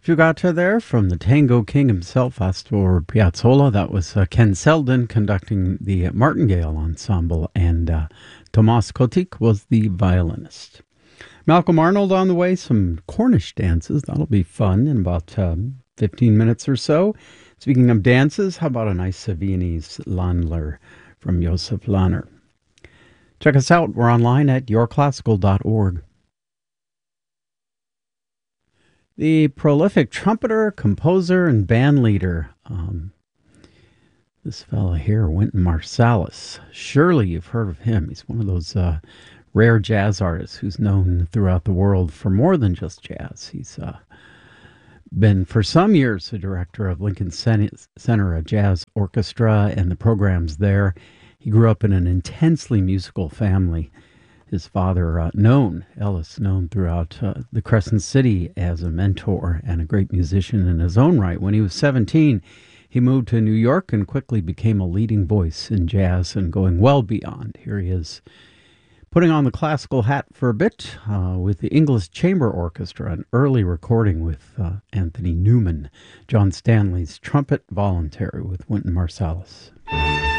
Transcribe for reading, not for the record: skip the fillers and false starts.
Fugata there from the Tango King himself, Astor Piazzolla. That was Ken Selden conducting the Martingale Ensemble, and Tomas Kotik was the violinist. Malcolm Arnold on the way, some Cornish dances. That'll be fun in about 15 minutes or so. Speaking of dances, how about a nice Viennese Landler from Josef Lanner? Check us out. We're online at yourclassical.org. The prolific trumpeter, composer, and band leader. This fella here, Wynton Marsalis. Surely you've heard of him. He's one of those rare jazz artists who's known throughout the world for more than just jazz. He's been for some years the director of Lincoln Center, a jazz orchestra, and the programs there. He grew up in an intensely musical family. His father, Ellis, known throughout the Crescent City as a mentor and a great musician in his own right. When he was 17, he moved to New York and quickly became a leading voice in jazz and going well beyond. Here he is putting on the classical hat for a bit with the English Chamber Orchestra, an early recording with Anthony Newman, John Stanley's Trumpet Voluntary with Wynton Marsalis.